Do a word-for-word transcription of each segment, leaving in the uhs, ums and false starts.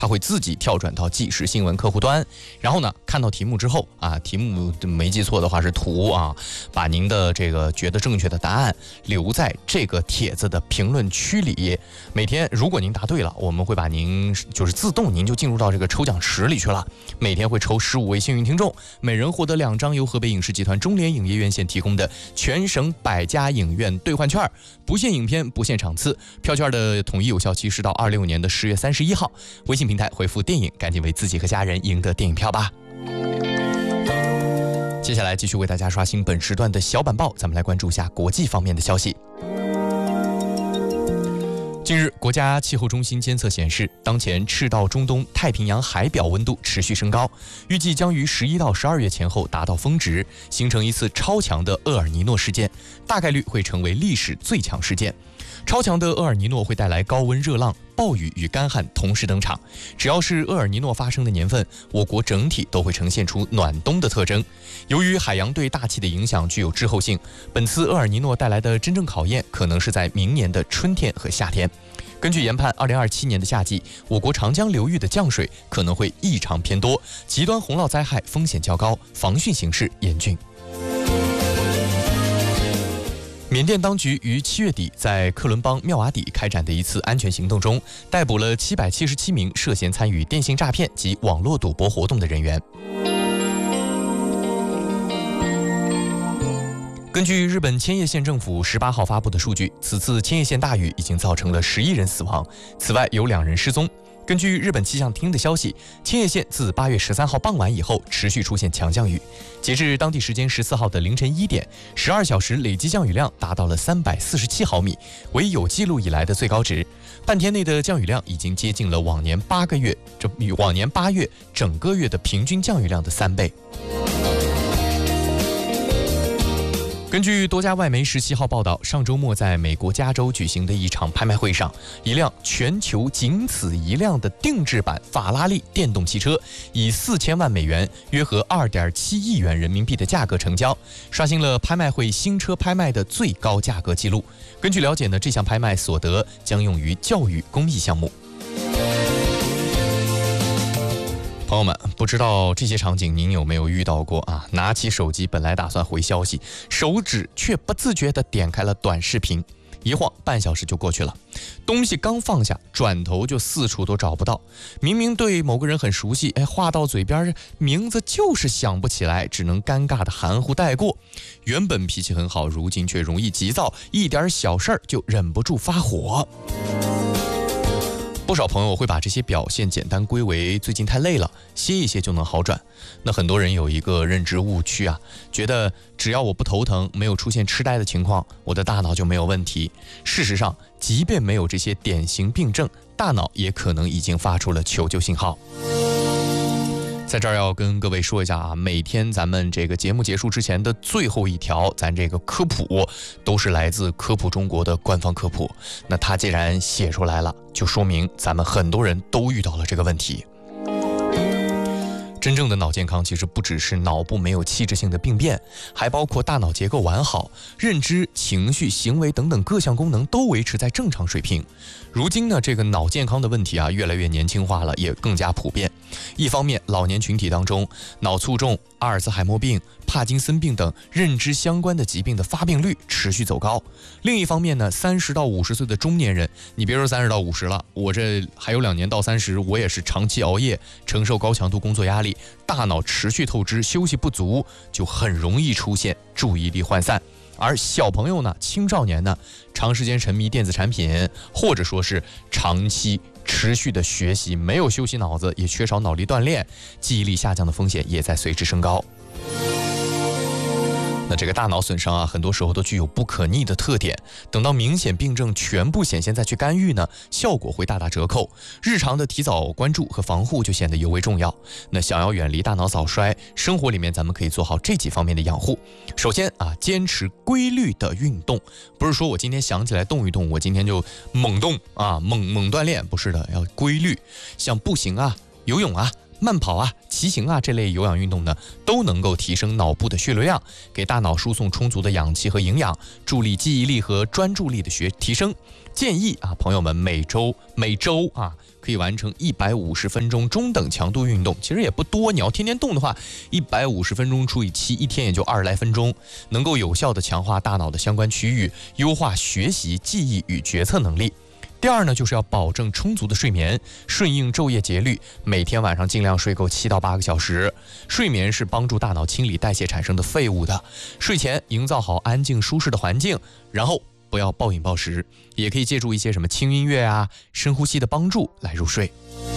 它会自己跳转到即时新闻客户端，然后呢，看到题目之后啊，题目没记错的话是图啊，把您的这个觉得正确的答案留在这个帖子的评论区里。每天如果您答对了，我们会把您就是自动您就进入到这个抽奖池里去了。每天会抽十五位幸运听众，每人获得两张由河北影视集团中联影业院线提供的全省百家影院兑换券，不限影片，不限场次，票券的统一有效期是到二六年的十月三十一号。微信平台回复电影，赶紧为自己和家人赢得电影票吧。接下来继续为大家刷新本时段的小板报，咱们来关注一下国际方面的消息。近日，国家气候中心监测显示，当前赤道中东太平洋海表温度持续升高，预计将于十一到十二月前后达到峰值，形成一次超强的厄尔尼诺事件，大概率会成为历史最强事件。超强的厄尔尼诺会带来高温热浪、暴雨与干旱同时登场。只要是厄尔尼诺发生的年份，我国整体都会呈现出暖冬的特征。由于海洋对大气的影响具有滞后性，本次厄尔尼诺带来的真正考验可能是在明年的春天和夏天。根据研判，二零二七年的夏季，我国长江流域的降水可能会异常偏多，极端洪涝灾害风险较高，防汛形势严峻。缅甸当局于七月底在克伦邦妙瓦底开展的一次安全行动中，逮捕了七百七十七名涉嫌参与电信诈骗及网络赌博活动的人员。根据日本千叶县政府十八号发布的数据，此次千叶县大雨已经造成了十一人死亡，此外有两人失踪。根据日本气象厅的消息，千叶县自八月十三号傍晚以后持续出现强降雨，截至当地时间十四号的凌晨一点，十二小时累计降雨量达到了三百四十七毫米，为有记录以来的最高值。半天内的降雨量已经接近了往年八个月，这比往年八月整个月的平均降雨量的三倍。根据多家外媒十七号报道，上周末在美国加州举行的一场拍卖会上，一辆全球仅此一辆的定制版法拉利电动汽车，以四千万美元（约合二点七亿元人民币）的价格成交，刷新了拍卖会新车拍卖的最高价格纪录。根据了解呢，这项拍卖所得将用于教育公益项目。朋友们，不知道这些场景您有没有遇到过啊？拿起手机本来打算回消息，手指却不自觉地点开了短视频，一晃半小时就过去了。东西刚放下，转头就四处都找不到。明明对某个人很熟悉，哎，话到嘴边，名字就是想不起来，只能尴尬的含糊带过。原本脾气很好，如今却容易急躁，一点小事儿就忍不住发火。不少朋友会把这些表现简单归为最近太累了，歇一歇就能好转。那很多人有一个认知误区啊，觉得只要我不头疼，没有出现痴呆的情况，我的大脑就没有问题。事实上，即便没有这些典型病症，大脑也可能已经发出了求救信号。在这儿要跟各位说一下啊，每天咱们这个节目结束之前的最后一条，咱这个科普都是来自科普中国的官方科普。那他既然写出来了，就说明咱们很多人都遇到了这个问题。真正的脑健康其实不只是脑部没有器质性的病变，还包括大脑结构完好，认知、情绪、行为等等各项功能都维持在正常水平。如今呢，这个脑健康的问题啊，越来越年轻化了，也更加普遍。一方面，老年群体当中，脑卒中、阿尔兹海默病、帕金森病等认知相关的疾病的发病率持续走高。另一方面呢，三十到五十岁的中年人，你别说三十到五十了，我这还有两年到三十，我也是长期熬夜，承受高强度工作压力，大脑持续透支，休息不足，就很容易出现注意力涣散。而小朋友呢，青少年呢，长时间沉迷电子产品，或者说是长期持续的学习，没有休息脑子，也缺少脑力锻炼，记忆力下降的风险也在随之升高。那这个大脑损伤啊，很多时候都具有不可逆的特点，等到明显病症全部显现再去干预呢，效果会大打折扣。日常的提早关注和防护就显得尤为重要。那想要远离大脑早衰，生活里面咱们可以做好这几方面的养护。首先啊，坚持规律的运动，不是说我今天想起来动一动，我今天就猛动啊，猛猛锻炼，不是的，要规律。像步行啊、游泳啊、 慢跑啊、骑行啊这类有氧运动呢，都能够提升脑部的血流量，给大脑输送充足的氧气和营养，助力记忆力和专注力的学提升。建议啊，朋友们每周每周啊可以完成一百五十分钟中等强度运动，其实也不多。你要天天动的话，一百五十分钟除以七，一天也就二十来分钟，能够有效的强化大脑的相关区域，优化学习、记忆与决策能力。第二呢，就是要保证充足的睡眠，顺应昼夜节律，每天晚上尽量睡够七到八个小时。睡眠是帮助大脑清理代谢产生的废物的。睡前营造好安静舒适的环境，然后不要暴饮暴食，也可以借助一些什么轻音乐啊、深呼吸的帮助来入睡。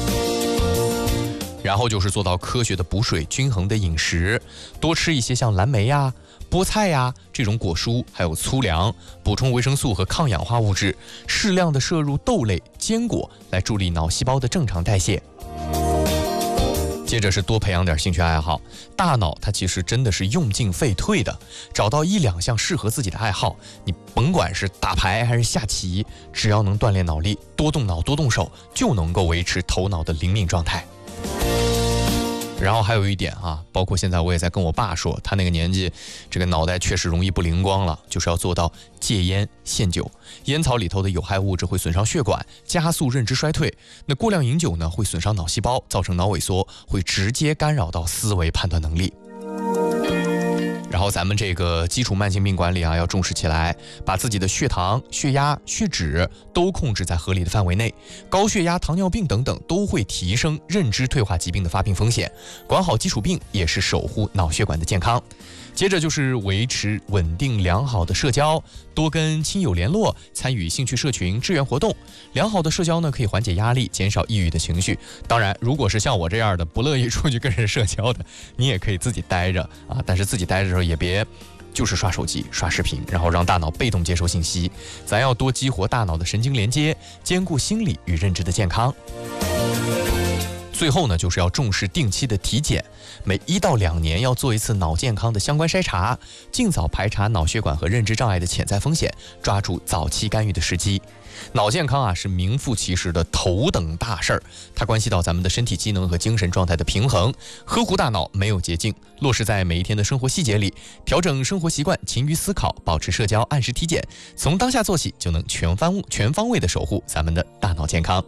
然后就是做到科学的补水、均衡的饮食，多吃一些像蓝莓呀、菠菜呀这种果蔬，还有粗粮，补充维生素和抗氧化物质，适量的摄入豆类、坚果，来助力脑细胞的正常代谢。接着是多培养点兴趣爱好，大脑它其实真的是用进废退的，找到一两项适合自己的爱好，你甭管是打牌还是下棋，只要能锻炼脑力，多动脑多动手，就能够维持头脑的灵敏状态。然后还有一点啊，包括现在我也在跟我爸说，他那个年纪，这个脑袋确实容易不灵光了，就是要做到戒烟限酒。烟草里头的有害物质会损伤血管，加速认知衰退。那过量饮酒呢，会损伤脑细胞，造成脑萎缩，会直接干扰到思维判断能力。然后咱们这个基础慢性病管理啊，要重视起来，把自己的血糖、血压、血脂都控制在合理的范围内。高血压、糖尿病等等都会提升认知退化疾病的发病风险。管好基础病也是守护脑血管的健康。接着就是维持稳定良好的社交，多跟亲友联络，参与兴趣社群、志愿活动。良好的社交呢，可以缓解压力，减少抑郁的情绪。当然，如果是像我这样的不乐意出去跟人社交的，你也可以自己待着啊。但是自己待着的时候也别就是刷手机、刷视频，然后让大脑被动接收信息。咱要多激活大脑的神经连接，兼顾心理与认知的健康。最后呢，就是要重视定期的体检，每一到两年要做一次脑健康的相关筛查，尽早排查脑血管和认知障碍的潜在风险，抓住早期干预的时机。脑健康啊是名副其实的头等大事儿，它关系到咱们的身体机能和精神状态的平衡。呵护大脑没有捷径，落实在每一天的生活细节里，调整生活习惯，勤于思考，保持社交，按时体检，从当下做起，就能全方全方位的守护咱们的大脑健康。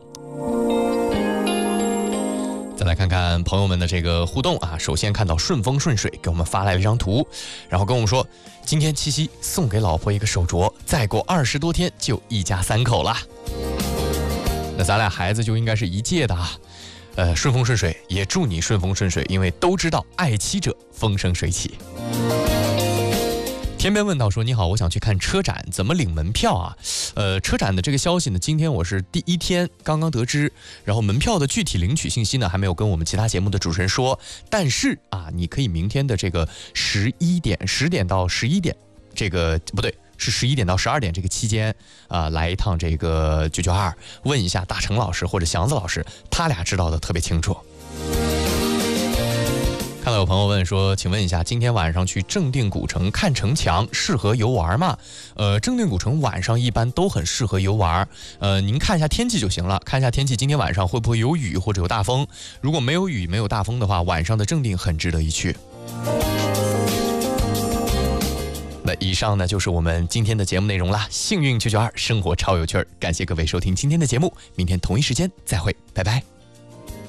再来看看朋友们的这个互动啊，首先看到顺风顺水给我们发来了一张图，然后跟我们说，今天七夕送给老婆一个手镯，再过二十多天就一家三口了。那咱俩孩子就应该是一届的啊，呃，顺风顺水，也祝你顺风顺水，因为都知道爱妻者风生水起。天边问到说，你好，我想去看车展，怎么领门票啊？呃，车展的这个消息呢，今天我是第一天刚刚得知，然后门票的具体领取信息呢，还没有跟我们其他节目的主持人说，但是啊，你可以明天的这个十一点十点到十一点，这个不对，是十一点到十二点这个期间啊、呃，来一趟这个九九二，问一下大成老师或者祥子老师，他俩知道的特别清楚。看到有朋友问说，请问一下，今天晚上去正定古城看城墙适合游玩吗？呃，正定古城晚上一般都很适合游玩，呃，您看一下天气就行了，看一下天气，今天晚上会不会有雨或者有大风？如果没有雨没有大风的话，晚上的正定很值得一去。那以上呢就是我们今天的节目内容啦，幸运九九二，生活超有趣儿，感谢各位收听今天的节目，明天同一时间再会，拜拜。